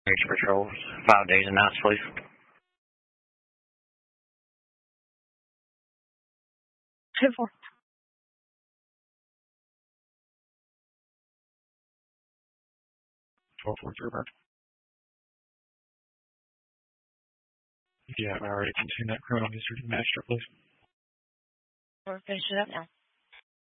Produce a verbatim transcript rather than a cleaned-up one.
Race patrols, five days and nights, please. Two four. twelve four three, Mark. If you haven't already, continue that criminal history to the magistrate, please. We're finishing up now.